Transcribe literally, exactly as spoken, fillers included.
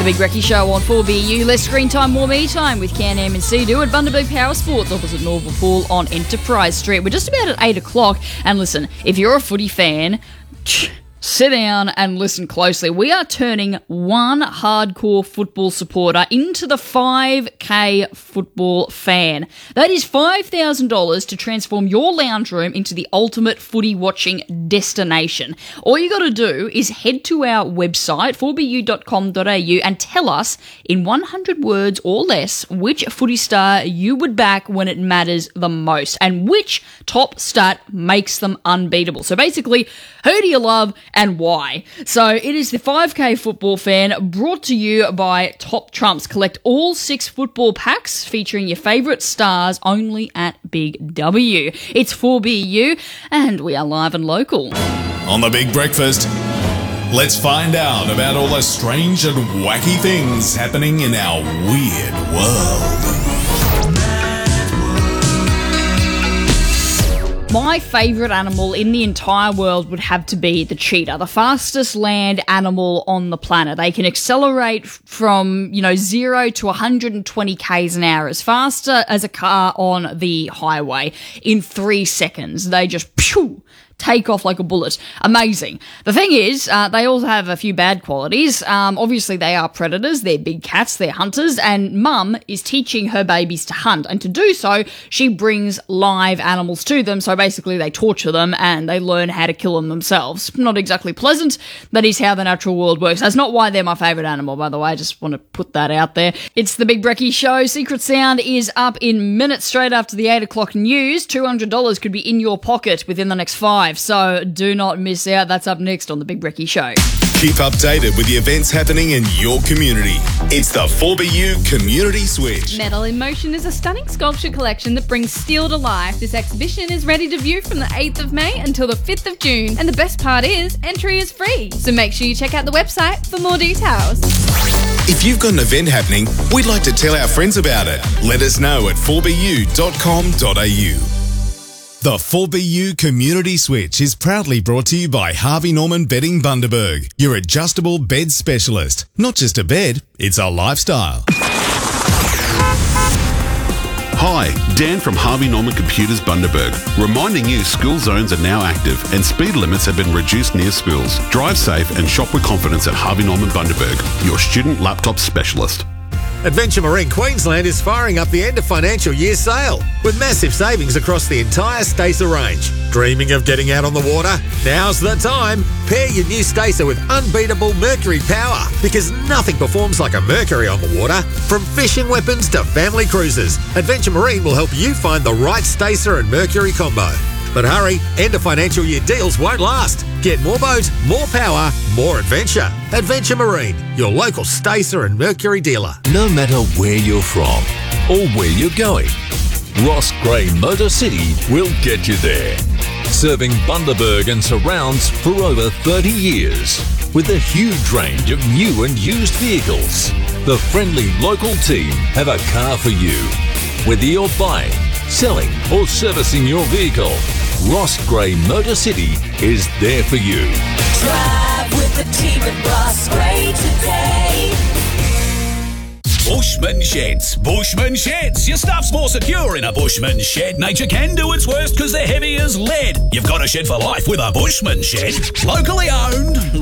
Big Recce Show on four B U. Less screen time, more me time with Can-Am and Sea-Doo at Bundaberg Power Sports opposite Norval Pool on Enterprise Street. We're just about at eight o'clock. And listen, if you're a footy fan, sit down and listen closely. We are turning one hardcore football supporter into the five K football fan. That is five thousand dollars to transform your lounge room into the ultimate footy watching destination. All you got to do is head to our website, four b u dot com dot a u, and tell us in one hundred words or less which footy star you would back when it matters the most and which top stat makes them unbeatable. So basically, who do you love and why? So it is the five K football fan brought to you by Top Trumps. Collect all six football packs featuring your favourite stars only at Big W. It's four B U and we are live and local. On the Big Breakfast, let's find out about all the strange and wacky things happening in our weird world. My favourite animal in the entire world would have to be the cheetah, the fastest land animal on the planet. They can accelerate from, you know, zero to one hundred twenty kays an hour, as fast as a car on the highway in three seconds. They just pew, take off like a bullet. Amazing. The thing is, uh, they also have a few bad qualities. Um, obviously, they are predators. They're big cats. They're hunters. And Mum is teaching her babies to hunt. And to do so, she brings live animals to them. So basically, they torture them and they learn how to kill them themselves. Not exactly pleasant. That is how the natural world works. That's not why they're my favourite animal, by the way. I just want to put that out there. It's the Big Brekkie Show. Secret Sound is up in minutes straight after the eight o'clock news. two hundred dollars could be in your pocket within the next five. So do not miss out. That's up next on the Big Brekkie Show. Keep updated with the events happening in your community. It's the four B U Community Switch. Metal in Motion is a stunning sculpture collection that brings steel to life. This exhibition is ready to view from the eighth of May until the fifth of June. And the best part is, entry is free. So make sure you check out the website for more details. If you've got an event happening, we'd like to tell our friends about it. Let us know at four b u dot com dot a u. The four B U Community Switch is proudly brought to you by Harvey Norman Bedding Bundaberg, your adjustable bed specialist. Not just a bed, it's a lifestyle. Hi, Dan from Harvey Norman Computers Bundaberg, reminding you school zones are now active and speed limits have been reduced near schools. Drive safe and shop with confidence at Harvey Norman Bundaberg, your student laptop specialist. Adventure Marine Queensland is firing up the end of financial year sale with massive savings across the entire Stacer range. Dreaming of getting out on the water? Now's the time. Pair your new Stacer with unbeatable Mercury power because nothing performs like a Mercury on the water. From fishing weapons to family cruises, Adventure Marine will help you find the right Stacer and Mercury combo. But hurry, end of financial year deals won't last. Get more boat, more power, more adventure. Adventure Marine, your local Stacer and Mercury dealer. No matter where you're from or where you're going, Ross Gray Motor City will get you there. Serving Bundaberg and surrounds for over thirty years with a huge range of new and used vehicles. The friendly local team have a car for you. Whether you're buying, selling or servicing your vehicle, Ross Gray Motor City is there for you. Drive with the team at Ross Gray today. Bushman Sheds. Bushman Sheds. Your stuff's more secure in a Bushman Shed. Nature can do its worst because they're heavy as lead. You've got a shed for life with a Bushman Shed. Locally owned.